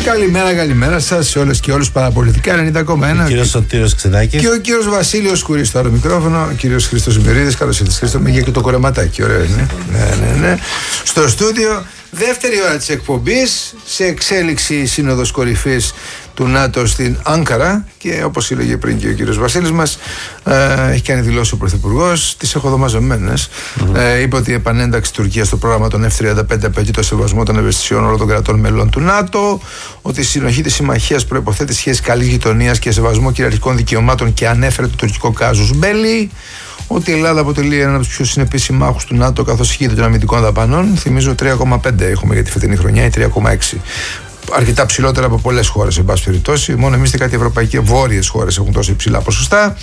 Καλημέρα σας σε όλες και όλους. Παραπολιτικά 90,1. Ο κύριος Σωτήρος Ξενάκης. Και ο κύριος Βασίλειος Κουρής στο άλλο μικρόφωνο. Ο κύριος Χρήστος Μπερίδης. Καλώς ήρθες, Χρήστο. Με και το κορεματάκι. Ωραίο είναι. Ναι. Στο στούντιο, δεύτερη ώρα της εκπομπής. Σε εξέλιξη η Σύνοδος Κορυφής του ΝΑΤΟ στην Άνκαρα. Και όπως έλεγε πριν και ο κύριος Βασίλης μας, έχει κάνει δηλώσει ο Πρωθυπουργός. Τις έχω εδώ μαζεμένες. Είπε ότι η επανένταξη Τουρκίας στο πρόγραμμα των F-35 απαιτεί το σεβασμό των ευαισθησιών όλων των κρατών μελών του ΝΑΤΟ. Ότι η συνοχή της συμμαχίας προϋποθέτει σχέσεις καλής γειτονίας και σεβασμό κυριαρχικών δικαιωμάτων και ανέφερε το τουρκικό κάζους μπέλι. Ότι η Ελλάδα αποτελεί έναν από τους πιο συνεπείς συμμάχους του ΝΑΤΟ καθώς ηγείται των αμυντικών δαπανών. Θυμίζω 3,5 έχουμε για τη φετινή χρονιά ή 3,6. Αρκετά ψηλότερα από πολλές χώρες, εν πάση περιπτώσει. Μόνο εμείς και κάτι ευρωπαϊκές βόρειες χώρες έχουν τόσο υψηλά ποσοστά.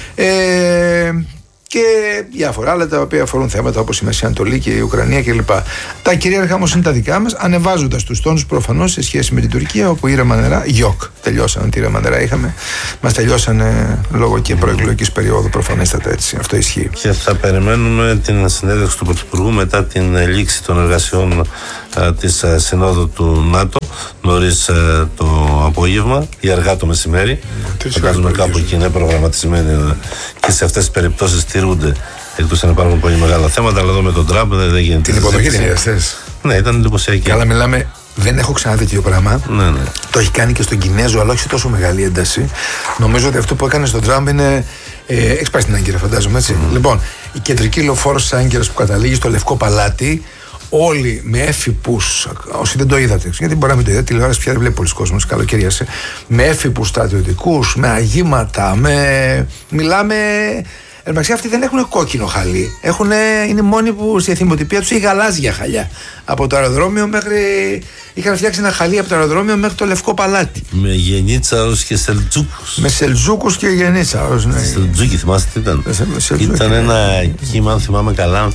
Και διάφορα άλλα τα οποία αφορούν θέματα όπως η Μέση Ανατολή και η Ουκρανία κλπ. Τα κυρίαρχα όμως είναι τα δικά μας, ανεβάζοντας τους τόνους προφανώς σε σχέση με την Τουρκία, όπου ήρεμα νερά, τελειώσαν. Τι ήρεμα νερά είχαμε, μας τελειώσανε λόγω και προεκλογικής περίοδου, προφανέστατα έτσι. Αυτό ισχύει. Και θα περιμένουμε την συνέντευξη του Πρωθυπουργού μετά την λήξη των εργασιών της Συνόδου του ΝΑΤΟ, νωρίς το απόγευμα ή αργά το μεσημέρι. Φαντάζομαι κάπου εκεί είναι προγραμματισμένοι και σε αυτές τις περιπτώσεις τηρούνται, εκτός αν υπάρχουν πολύ μεγάλα θέματα. Αλλά εδώ με τον Τραμπ δεν γίνεται. Την υποδοχή την είδες? Ναι, ήταν εντυπωσιακή. Καλά, μιλάμε. Δεν έχω ξαναδεί τέτοιο πράγμα. Ναι. Το έχει κάνει και στον Κινέζο, αλλά όχι σε τόσο μεγάλη ένταση. Νομίζω ότι αυτό που έκανε στον Τραμπ είναι. Έχει πάει στην Άγκυρα, φαντάζομαι έτσι. Λοιπόν, η κεντρική λεωφόρος της Άγκυρας που καταλήγει στο Λευκό Παλάτι, όλοι με έφυπους, όσοι δεν το είδατε, γιατί μπορεί να μην το είδατε, τηλεόραση πια δεν βλέπει πολλοί κόσμος, καλοκαιρία, με έφυπους στρατιωτικούς, με αγήματα, μιλάμε. Εντάξει, αυτοί δεν έχουν κόκκινο χαλί. Είναι μόνοι που στη θυμοτυπία τους έχει γαλάζια χαλιά. Από το αεροδρόμιο μέχρι. Είχαν φτιάξει ένα χαλί από το αεροδρόμιο μέχρι το Λευκό Παλάτι. Με Γενίτσαρος και Σελτζούκους. Με Σελτζούκους και Γενίτσαρος, ναι. Σελτζούκοι, θυμάστε τι ήταν? Ήταν ένα κύμα, αν θυμάμαι καλά,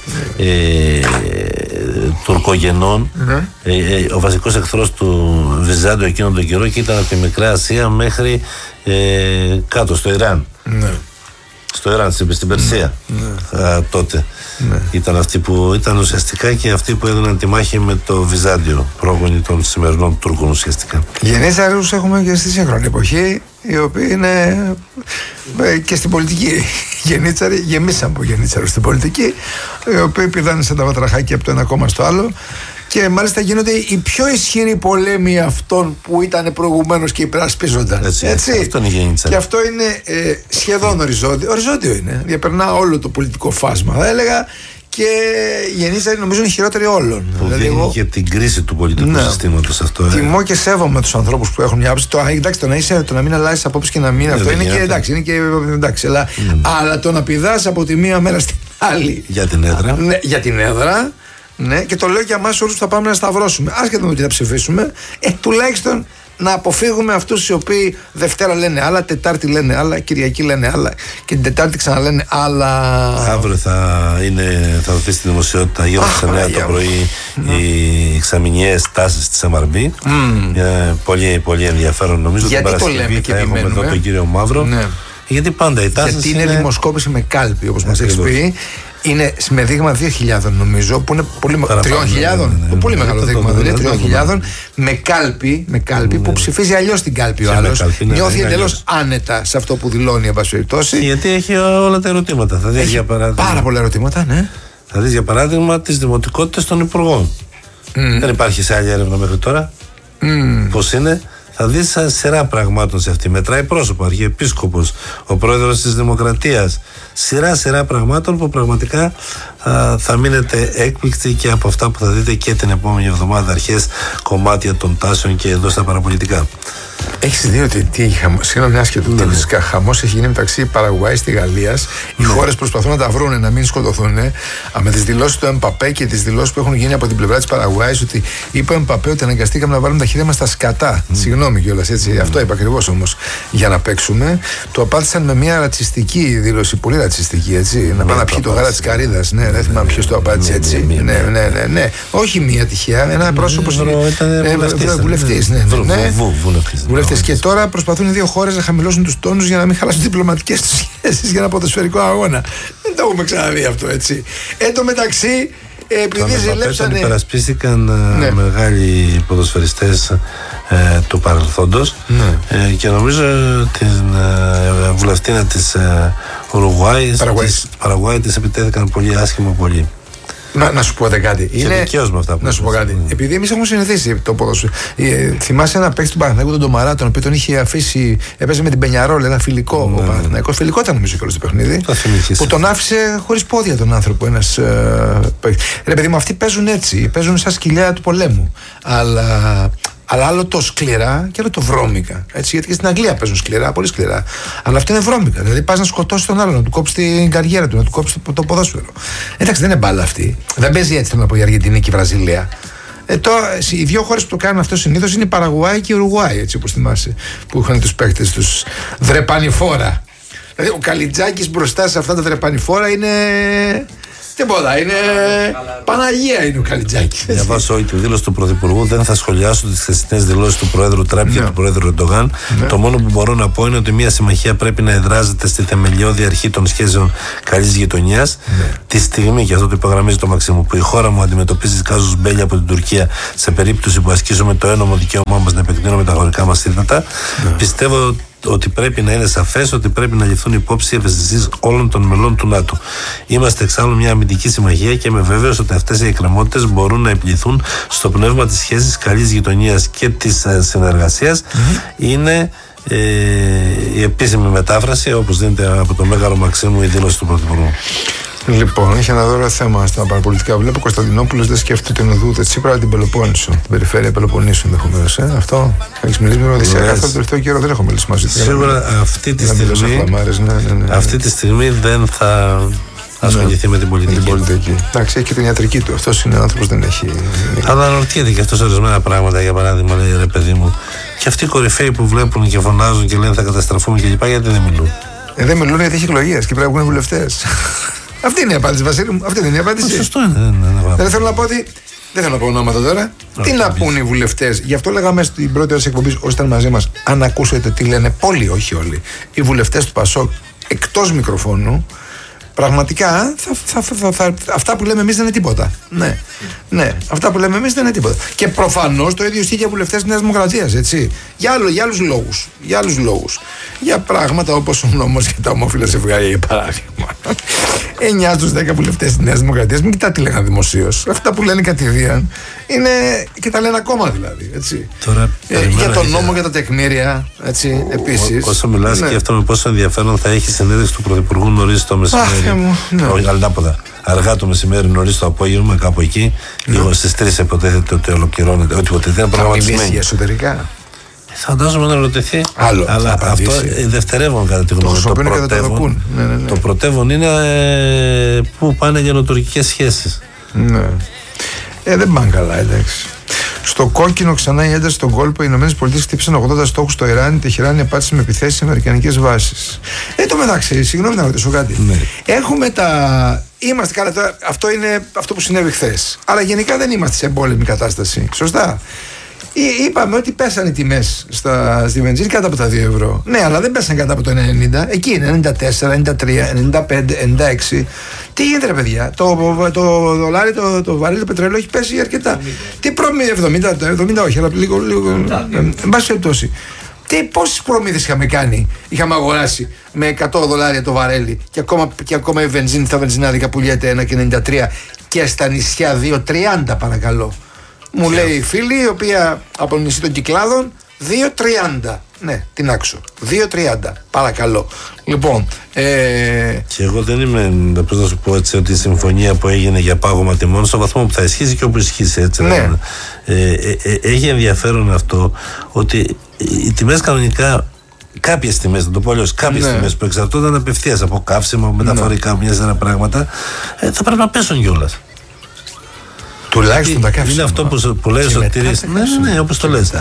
τουρκογενών. Ο βασικός εχθρός του Βυζάντιου εκείνον τον καιρό και ήταν από τη Μικρά Ασία μέχρι κάτω στο Ιράν. Ναι. Στο Ιράν, στην Περσία τότε. Ήταν αυτοί που ήταν ουσιαστικά και αυτοί που έδιναν τη μάχη με το Βυζάντιο, πρόγονοι των σημερινών Τούρκων ουσιαστικά. Γενίτσαρους έχουμε και στη σύγχρονη εποχή, οι οποίοι είναι και στην πολιτική. Γενίτσαροι, γεμίσαν από γενίτσαρους στην πολιτική, οι οποίοι πηδάνε σαν τα βατραχάκια από το ένα κόμμα στο άλλο. Και μάλιστα γίνονται οι πιο ισχυροί πολέμοι αυτών που ήταν προηγουμένως και υπερασπίζονταν. Έτσι. Αυτό είναι γεννήτσα. Και αυτό είναι σχεδόν οριζόντιο. Οριζόντιο είναι. Διαπερνά όλο το πολιτικό φάσμα, θα έλεγα. Και η γεννήτσα νομίζω είναι χειρότερη όλων. Που δίνει και την κρίση του πολιτικού συστήματος αυτό. Τιμώ και σέβομαι τους ανθρώπους που έχουν μια άποψη. Εντάξει, το να μην αλλάζει απόψη και να μην αυτό είναι και εντάξει. Είναι και εντάξει. Αλλά το να πηδάς από τη μία μέρα στην άλλη. Για την έδρα. Ναι, για την έδρα. Ναι, και το λέω για εμάς όλους που θα πάμε να σταυρώσουμε. Άσχετα με τι θα ψηφίσουμε, τουλάχιστον να αποφύγουμε αυτούς οι οποίοι Δευτέρα λένε άλλα, Τετάρτη λένε άλλα, Κυριακή λένε άλλα και την Τετάρτη ξαναλένε άλλα. Αύριο θα δοθεί στην δημοσιότητα γύρω στις 9 το πρωί οι εξαμηνιαίες τάσεις της MRB. Πολύ, πολύ ενδιαφέρον νομίζω. Γιατί το λέμε και έχουμε εδώ τον κύριο Μαύρο. Ναι. Γιατί πάντα οι τάσεις. Γιατί είναι δημοσκόπηση με κάλπη, όπως μας έχει πει. Είναι με δείγμα 2.000 νομίζω, που είναι πολύ μεγάλο. 3.000, πολύ μεγάλο δείγμα, δηλαδή 3.000 με κάλπη που ψηφίζει αλλιώς την κάλπη ο άλλος. Νιώθει εντελώς άνετα σε αυτό που δηλώνει, εν πάση περιπτώσει. Γιατί έχει όλα τα ερωτήματα. Θα δεις για παράδειγμα. Πάρα πολλά ερωτήματα, ναι. Θα δεις για παράδειγμα τις δημοτικότητες των υπουργών. Δεν υπάρχει σε άλλη έρευνα μέχρι τώρα. Πώς είναι. Θα δεις σειρά πραγμάτων σε αυτή. Μετράει πρόσωπο, αρχιεπίσκοπος, ο πρόεδρος της Δημοκρατίας. Σειρά πραγμάτων που πραγματικά θα μείνετε έκπληκτοι και από αυτά που θα δείτε και την επόμενη εβδομάδα, αρχές κομμάτια των τάσεων και εδώ στα παραπολιτικά. Έχεις δει ότι τι έχει χαμός, συγγνώμη άσχετο, χαμός έχει γίνει μεταξύ Παραγουάη και Γαλλίας. Οι χώρες προσπαθούν να τα βρουν, να μην σκοτωθούν. Με τις δηλώσεις του Εμπαπέ και τις δηλώσεις που έχουν γίνει από την πλευρά της Παραγουάης, ότι είπε ο Εμπαπέ ότι αναγκαστήκαμε να βάλουμε τα χέρια μας στα σκατά. Συγγνώμη κιόλας, έτσι. Αυτό είπα ακριβώς όμως για να παίξουμε. Του απάντησαν με μια ρατσιστική δήλωση, πολύ ρατσιστική, έτσι. Να πάει να πιει το γάλα της καρύδας. Ναι, δεν θυμάμαι ποιος το απάντησε έτσι. Ναι. Όχι μία τυχαία, ένα πρόσωπο βουλευτής. Βουλευτές. Και τώρα προσπαθούν οι δύο χώρες να χαμηλώσουν τους τόνους για να μην χαλάσουν διπλωματικές τους σχέσεις για ένα ποδοσφαιρικό αγώνα. Δεν το έχουμε ξαναδεί αυτό, έτσι. Εν τω μεταξύ, επειδή ζηλέψανε. Υπερασπίστηκαν μεγάλοι ποδοσφαιριστές του παρελθόντος. Και νομίζω την βουλευτήνα της Παραγουάη της επιτέθηκαν πολύ άσχημα πολύ. Να σου πω κάτι. Είναι δικαίως με αυτά που να σου πω κάτι. Επειδή εμείς έχουμε συνηθίσει το ποδόσφαιρο. Θυμάσαι ένα παίκτη του Παναθηναϊκού, τον Ντομαρά, τον οποίο τον είχε αφήσει. Έπαιζε με την Πενιαρόλ, ένα φιλικό. Ο Παναθηναϊκός. Φιλικό ήταν νομίζω και όλο το παιχνίδι. Που τον άφησε χωρίς πόδια τον άνθρωπο. Ένας παίκτη. Ρε παιδί μου, αυτοί παίζουν έτσι. Παίζουν σαν σκυλιά του πολέμου. Αλλά άλλο το σκληρά και άλλο το βρώμικα. Έτσι, γιατί και στην Αγγλία παίζουν σκληρά, πολύ σκληρά. Αλλά αυτό είναι βρώμικα. Δηλαδή πας να σκοτώσεις τον άλλον, να του κόψεις την καριέρα του, να του κόψεις το ποδόσφαιρο. Εντάξει, δεν είναι μπάλα αυτή. Δεν παίζει έτσι, θέλω να πω, η Αργεντινή και η Βραζιλία. Οι δύο χώρες που το κάνουν αυτό συνήθως είναι η Παραγουάη και η Ουρουγουάη, έτσι όπως θυμάσαι. Που είχαν τους παίκτες τους δρεπανηφόρα. Δηλαδή ο Καλιτζάκης μπροστά σε αυτά τα δρεπανηφόρα είναι. Τίποτα, είναι Παναγία είναι ο Καλιτζάκης. Διαβάσω όλη τη δήλωση του Πρωθυπουργού. Δεν θα σχολιάσω τις χθεσινές δηλώσεις του Προέδρου Τραμπ και του Προέδρου Ερντογάν. Το μόνο που μπορώ να πω είναι ότι μια συμμαχία πρέπει να εδράζεται στη θεμελιώδη αρχή των σχέσεων καλής γειτονιάς. Τη στιγμή, και αυτό το υπογραμμίζει το Μαξίμου, που η χώρα μου αντιμετωπίζει κάζους μπέλια από την Τουρκία σε περίπτωση που ασκήσουμε το ένομο δικαίωμά μας να επεκτείνουμε τα χωρικά μας ύδατα, πιστεύω ότι πρέπει να είναι σαφές ότι πρέπει να ληφθούν υπόψη οι ευαισθησίες όλων των μελών του ΝΑΤΟ. Είμαστε εξάλλου μια αμυντική συμμαχία και είμαι βέβαιος ότι αυτές οι εκκρεμότητες μπορούν να επιληθούν στο πνεύμα της σχέσης καλής γειτονίας και της συνεργασίας. Είναι η επίσημη μετάφραση, όπως δίνεται από το Μέγαρο Μαξίμου, η δήλωση του Πρωθυπουργού. Λοιπόν, είχε ένα δώρο θέμα στα παραπολιτικά. Βλέπω Κωνσταντινόπουλος δεν σκέφτεται την οδού Τσίπρα, την Πελοπόννησο, την περιφέρεια Πελοποννήσου ενδεχομένως. Αυτό έχει μιλήσει με τον Οδυσσέα. Καθόλου το τελευταίο καιρό δεν έχω μιλήσει μαζί του. Σίγουρα αυτή τη στιγμή δεν θα ασχοληθεί με την πολιτική. Εντάξει, έχει και την ιατρική του. Αυτό είναι άνθρωπος, δεν έχει. Αλλά αναρωτιέται και αυτό ορισμένα πράγματα. Για παράδειγμα, λέει ρε παιδί μου, και αυτοί οι κορυφαίοι που βλέπουν και φωνάζουν και λένε θα καταστραφούμε κλπ. Γιατί δεν μιλούν. Δεν μιλούν γιατί έχει εκλογές και πρέπει να βγουν βουλευτές. Αυτή είναι η απάντηση, Βασίλη μου. Αυτή είναι η απάντηση. Σωστό είναι. Δεν θέλω να πω ότι. Δεν θέλω να πω ονόματα τώρα. Τι να πούν οι βουλευτές. Γι' αυτό λέγαμε στην πρώτη ώρα τη εκπομπή, όσοι ήταν μαζί μας, αν ακούσετε τι λένε πολλοί, όχι όλοι, οι βουλευτές του ΠΑΣΟΚ εκτός μικροφώνου, πραγματικά αυτά που λέμε εμείς δεν είναι τίποτα. Ναι, αυτά που λέμε εμείς δεν είναι τίποτα. Και προφανώς το ίδιο ισχύει για βουλευτές της Νέας Δημοκρατίας, έτσι. Για άλλους λόγους. Για πράγματα όπως ο νόμος για τα ομόφυλα ζευγάρια, για παράδειγμα. 9 στους 10 βουλευτές της Νέας Δημοκρατίας, μην κοιτάτε τι λέγανε δημοσίως. Αυτά που λένε κατηδίαν είναι και τα λένε ακόμα δηλαδή. Έτσι. Τώρα, για τον νόμο, για τα τεκμήρια, έτσι, επίσης. Όσο μιλάς και αυτό με πόσο ενδιαφέρον θα έχει συνέντευξη του Πρωθυπουργού νωρίς το μεσημέρι. Όχι, ανάποδα. Αργά το μεσημέρι, νωρίς το απόγευμα, κάπου εκεί. Λίγο στις 3 υποτίθεται ότι ολοκληρώνεται. Ότι υποτίθεται είναι προγραμματισμένο. Εσωτερικά. Φαντάζομαι να ρωτηθεί. Αλλά αυτό δευτερεύον κατά τη γνώμη μου. Το πρωτεύον είναι πού πάνε γενοτουρκικές σχέσεις. Ναι. Δεν πάνε καλά, εντάξει. Στο κόκκινο ξανά η ένταση στον κόλπο, οι ΗΠΑ χτύπησαν 80 στόχους στο Ιράν, η Τεχεράνη επάτησε με επιθέσεις σε αμερικανικές βάσεις. Το μεταξύ, συγγνώμη να ρωτήσω κάτι. Έχουμε τα. Είμαστε καλά τώρα, αυτό είναι αυτό που συνέβη χθες. Αλλά γενικά δεν είμαστε σε εμπόλεμη κατάσταση. Σωστά. Είπαμε ότι πέσαν οι τιμές στη βενζίνη κάτω από τα 2 ευρώ. Ναι, αλλά δεν πέσαν κάτω από το 90. Εκεί είναι 94, 93, 95, 96. Τι γίνεται, ρε παιδιά, το δολάριο, το βαρύλι, το πετρέλαιο έχει πέσει αρκετά. Τι προμήθεια, 70 όχι, αλλά λίγο. Εν πάση περιπτώσει. Πόσες προμήθειες είχαμε κάνει, είχαμε αγοράσει με 100 δολάρια το βαρέλι και ακόμα η βενζίνη στα βενζινάδικα πουλιέται 1,93 και στα νησιά 2,30 παρακαλώ. Μου λέει η φίλη, η οποία από το νησί των Κυκλάδων, 2,30. Ναι, την άξω. 2,30. Παρακαλώ. Λοιπόν. Και εγώ δεν είμαι, πώς να σου πω έτσι, ότι η συμφωνία που έγινε για πάγωμα τιμών, στο βαθμό που θα ισχύσει και όπου ισχύσει, έτσι. Ναι. Έχει ενδιαφέρον αυτό ότι οι τιμές κανονικά. Κάποιες τιμές, να το πω αλλιώς, τιμές που εξαρτώνταν απευθείας από καύσιμα, μεταφορικά, μια σειρά πράγματα, θα πρέπει να πέσουν κιόλας. Τουλάχιστον τα καύσιμα. Είναι αυτό που λέει ο Σωτήρης. Ναι, όπως το λες.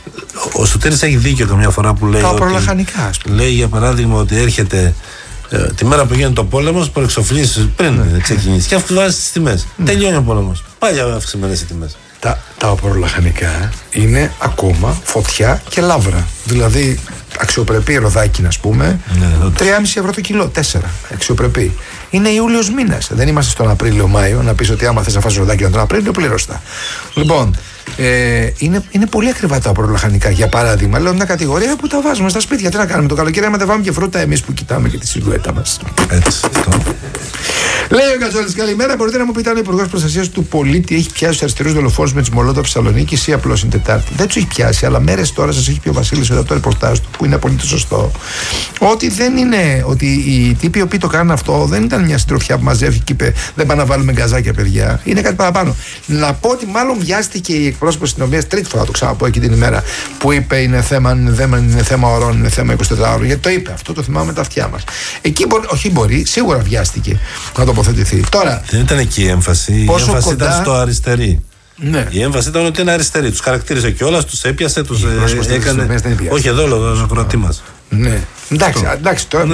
Ο Σωτήρης έχει δίκιο καμιά φορά που λέει. Τα προλαχανικά, ας πούμε. Λέει για παράδειγμα ότι έρχεται τη μέρα που γίνεται ο πόλεμος, προεξοφλήσεις πριν ξεκινήσει και αυξάνει τις τιμές. Τελειώνει ο πόλεμος. Πάλι αυξημένες οι τιμές. Τα προλαχανικά είναι ακόμα φωτιά και λαύρα. Δηλαδή, αξιοπρεπή ροδάκι, να πούμε, 3,5 ευρώ το κιλό, 4. Αξιοπρεπή. Είναι Ιούλιος μήνας. Δεν είμαστε στον Απρίλιο-Μάιο να πεις ότι άμα θες να φας ροδάκια τον Απρίλιο, πλήρωστα. Λοιπόν, είναι πολύ ακριβά τα προλαχανικά. Για παράδειγμα, λέω μια κατηγορία που τα βάζουμε στα σπίτια. Τι να κάνουμε το καλοκαίρι, άμα δεν βάλουμε και φρούτα εμείς που κοιτάμε και τη σιλουέτα μας. Έτσι. Λέει ο Κατσόλης, καλημέρα. Μπορείτε να μου πείτε αν ο Υπουργός Προστασίας του Πολίτη έχει πιάσει τους αριστερούς δολοφόνους με τις Μολότοφ Θεσσαλονίκης ή απλώς είναι Τετάρτη? Δεν τους έχει πιάσει, αλλά μέρες τώρα σας έχει πει ο Βασίλης εδώ από το ρεπορτάζ του, που είναι απολύτως σωστό, ότι δεν είναι, ότι οι τύποι οι οποίοι το κάνουν αυτό δεν ήταν μια συντροφιά που μαζεύει και είπε δεν πάμε να βάλουμε γκαζάκια, παιδιά. Είναι κάτι παραπάνω. Να πω ότι μάλλον βιάστηκε η εκπρόσωπος της αστυνομίας, τρίτη φορά το ξαναπώ εκεί την ημέρα, που είπε είναι θέμα ωρών, είναι θέμα 24 ώρων. Γιατί το είπε αυτό, το θυμάμαι με τα αυτιά μας. Εκεί μπορεί, σίγουρα βιάστηκε να τοποθετηθεί. Τώρα, δεν ήταν εκεί η έμφαση. Η έμφαση κοντά... ήταν στο αριστερή. Ναι. Η έμφαση ήταν ότι είναι αριστερή. Τους χαρακτήρισε κιόλας, τους έπιασε, τους έκανε. Όχι εδώ, ο κρατή μας. Ναι. Εντάξει, τώρα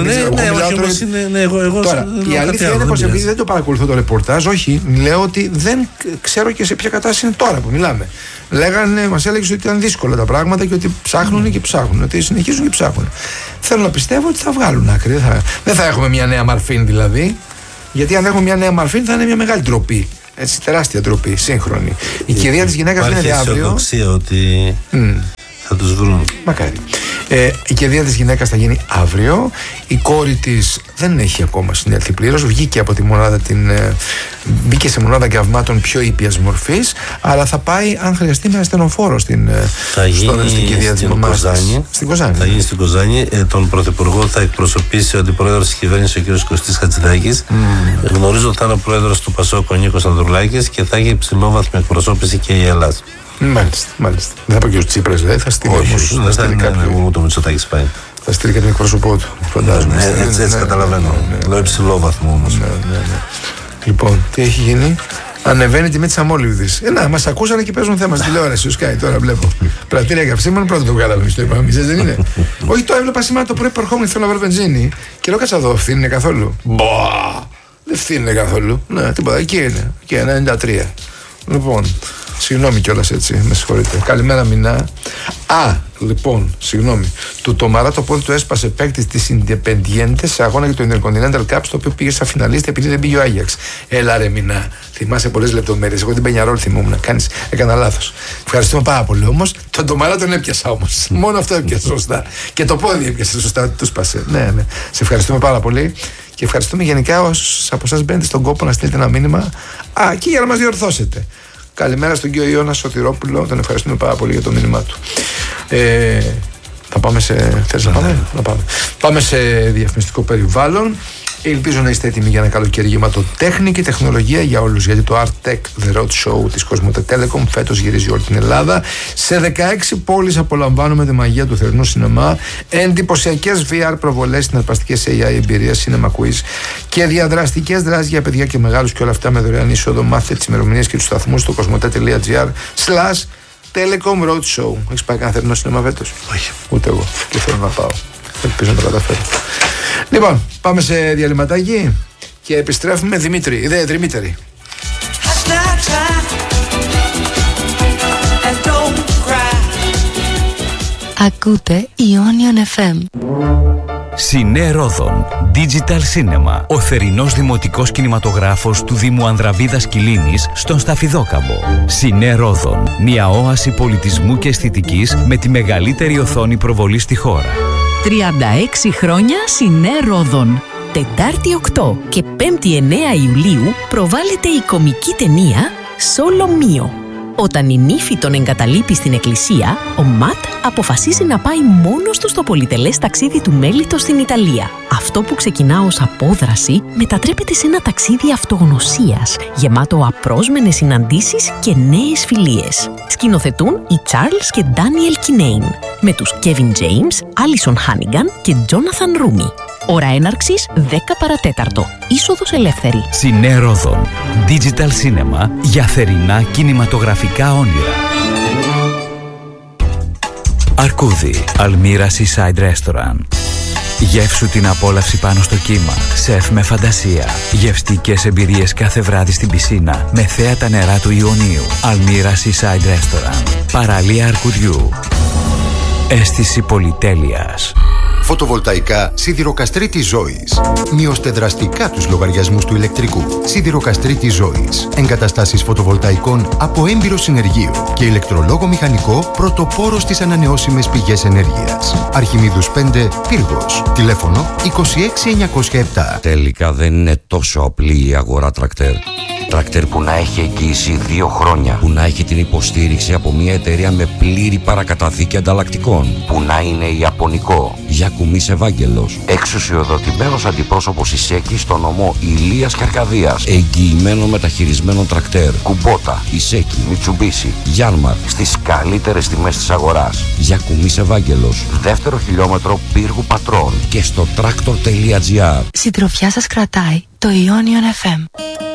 τώρα, η αλήθεια είναι πως επειδή δεν το παρακολουθώ το ρεπορτάζ, όχι, λέω ότι δεν ξέρω και σε ποια κατάσταση είναι τώρα που μιλάμε. Μας έλεγε ότι ήταν δύσκολα τα πράγματα και ότι ψάχνουν και ψάχνουν, ότι συνεχίζουν και ψάχνουν. Θέλω να πιστεύω ότι θα βγάλουν άκρη. Δεν θα έχουμε μια νέα Μαρφίν δηλαδή, γιατί αν έχουμε μια νέα Μαρφίν θα είναι μια μεγάλη ντροπή. Έτσι, τεράστια ντροπή, σύγχρονη. Η κηδεία της γυναίκας είναι αύριο. Υπάρχει αισιοδοξία ότι θα τους βρουν. Μακάρι. Η κηδεία της γυναίκας θα γίνει αύριο. Η κόρη της δεν έχει ακόμα συνέλθει πλήρως. Βγήκε από τη μονάδα μπήκε σε μονάδα γκαυμάτων πιο ήπιας μορφής, αλλά θα πάει, αν χρειαστεί, με ασθενοφόρο στην κηδεία της μαμάς της. Στην Κοζάνη. Θα γίνει στην Κοζάνη. Τον Πρωθυπουργό θα εκπροσωπήσει ο Αντιπρόεδρος της Κυβέρνησης, ο κ. Κωστής Χατζηδάκης. Γνωρίζω ότι θα είναι ο Πρόεδρος του Πασόκ, ο Νίκος Ανδρουλάκης, και θα έχει υψηλόβαθμη εκπροσώπηση και η Ελλάδα. Μάλιστα. Δεν θα πω και ο Τσίπρας, δηλαδή θα στείλει. Όχι, δεν θα είναι κάποιο. Το Μητσοτάκης πάει. Θα στείλει και τον εκπρόσωπό του, φαντάζομαι. Έτσι καταλαβαίνω. Λέω υψηλόβαθμο όμως. Λοιπόν, τι έχει γίνει? Ανεβαίνει η τιμή της αμόλυβδης. Μας ακούσανε και παίζουν θέμα στη τηλεόραση. Στο Sky τώρα βλέπω. Πρατήρια καυσίμων, πρώτα το βγάλαμε εμείς, το είπαμε εμείς, δεν είναι? Όχι, το έβλεπα σήμερα το πρωί προχώμενο, θέλω να βρω βενζίνη και λέω κάτσα εδώ, φθήνει καθόλου? Δεν φθήνει καθόλου. Ναι, τίποτα, εκεί είναι. Εκεί 93. Λοιπόν, συγγνώμη κιόλας έτσι, με συγχωρείτε. Καλημέρα Μινά. Λοιπόν, συγγνώμη. Του Τομαρά το πόδι του έσπασε παίκτη της Independiente σε αγώνα για το Intercontinental Cup, στο οποίο πήγε σαν φιναλίστα επειδή δεν πήγε ο Άγιαξ. Έλα ρε Μινά. Θυμάσαι πολλές λεπτομέρειες. Εγώ την Πενιαρόλ θυμούμουν. Έκανα λάθος. Ευχαριστούμε πάρα πολύ όμως. Τον Τομαρά τον έπιασα όμως. Μόνο αυτό έπιασα σωστά. Και το πόδι έπιασε σωστά, του σπάσε. Ναι. Σε ευχαριστούμε πάρα πολύ. Και ευχαριστούμε γενικά όσους από εσάς μπαίνετε στον κόπο να στείλετε ένα μήνυμα. Και για να μας διορθώσετε. Καλημέρα στον κύριο Ιώνα Σωτηρόπουλο. Τον ευχαριστούμε πάρα πολύ για το μήνυμά του. Θα πάμε σε. Θες να πάμε? Να πάμε. Πάμε σε διαφημιστικό περιβάλλον. Ελπίζω να είστε έτοιμοι για ένα καλοκαίρι γεμάτο τέχνη και τεχνολογία για όλους. Γιατί το Art Tech The Road Show της Κοσμοτέ Telecom φέτος γυρίζει όλη την Ελλάδα. Σε 16 πόλεις απολαμβάνουμε τη μαγεία του θερινού σινεμά. Εντυπωσιακές VR προβολές, συναρπαστικές AI εμπειρίες, cinema quiz και διαδραστικές δράσεις για παιδιά και μεγάλους. Και όλα αυτά με δωρεάν είσοδο. Μάθε τις ημερομηνίες και τους σταθμούς στο kosmote.gr/Telecom Road Show. Έχεις πάει κανένα θερινό σινεμά φέτος? Όχι. Ούτε εγώ. Και θέλω να πάω. Ελπίζω να το καταφέρω. Λοιπόν, πάμε σε διαλυματάκι και επιστρέφουμε Δημήτρη. Ακούτε Ionian FM. Σινέ Ρόδον Digital Cinema, ο θερινός δημοτικός κινηματογράφος του Δήμου Ανδραβίδας Κιλίνης στον Σταφιδόκαμπο. Σινέ Ρόδον, μια όαση πολιτισμού και αισθητικής με τη μεγαλύτερη οθόνη προβολή στη χώρα. 36 χρόνια Σινέ Ρόδον. Τετάρτη 8 και 5η 9 Ιουλίου προβάλλεται η κομική ταινία Solo Mio. Όταν η νύφη τον εγκαταλείπει στην εκκλησία, ο Ματ αποφασίζει να πάει μόνος του στο πολυτελές ταξίδι του Μέλιτος στην Ιταλία. Αυτό που ξεκινά ως απόδραση μετατρέπεται σε ένα ταξίδι αυτογνωσίας, γεμάτο απρόσμενες συναντήσεις και νέες φιλίες. Σκηνοθετούν οι Charles και Daniel Kinane, με τους Kevin James, Alison Hannigan και Jonathan Rumi. Ώρα έναρξης 10 παρατέταρτο. Είσοδος ελεύθερη. Σινέ Ρόδον. Digital Cinema για θερινά κινηματογραφικά όνειρα. Αρκούδι. Αλμύρα Seaside Restaurant. Γεύσου την απόλαυση πάνω στο κύμα. Σεφ με φαντασία. Γευστικές εμπειρίες κάθε βράδυ στην πισίνα με θέα τα νερά του Ιωνίου. Αλμύρα Seaside Restaurant. Παραλία Αρκουδιού. Αίσθηση πολυτέλειας. Φωτοβολταϊκά Σιδηροκαστρίτης Ζώης. Μειώστε δραστικά τους λογαριασμούς του ηλεκτρικού. Σιδηροκαστρίτης Ζώης. Εγκαταστάσεις φωτοβολταϊκών από έμπειρο συνεργείο και ηλεκτρολόγο μηχανικό πρωτοπόρο στις ανανεώσιμες πηγές ενέργειας. Αρχιμίδους 5, Πύργος. Τηλέφωνο 26907. Τελικά δεν είναι τόσο απλή η αγορά τρακτέρ. Τρακτέρ που να έχει εγγύηση 2 χρόνια, που να έχει την υποστήριξη από μια εταιρεία με πλήρη παρακαταθήκη ανταλλακτικών, που να είναι ιαπωνικό. Γιακουμής Ευάγγελος, εξουσιοδοτημένος αντιπρόσωπος Ισέκη στο νομό Ηλίας και Αρκαδίας, εγγυημένο μεταχειρισμένο τρακτέρ. Κουμπότα, Ισέκη, Μιτσουμπίσι, Γιάνμαρ, στις καλύτερες τιμές της αγοράς. Γιακουμής Ευάγγελος, δεύτερο χιλιόμετρο Πύργου Πατρών και στο tractor.gr. Συντροφιά σας κρατάει το Ionion FM.